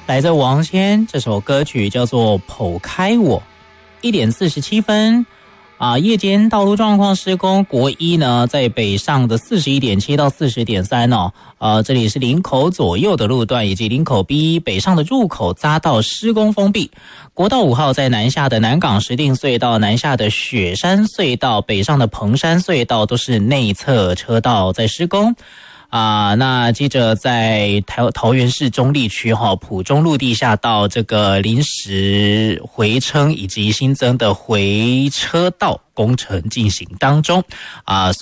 来自王仙，这首歌曲叫做《剖开我》，1点47分。夜间道路状况施工，国一呢在北上的41.7到40.3哦，这里是林口左右的路段以及林口 B 北上的入口匝道施工封闭。国道5号在南下的南港石碇隧道、南下的雪山隧道、北上的彭山隧道都是内侧车道在施工。那接着在桃园市中坜区埔中路地下道这个临时回撑以及新增的回车道工程进行当中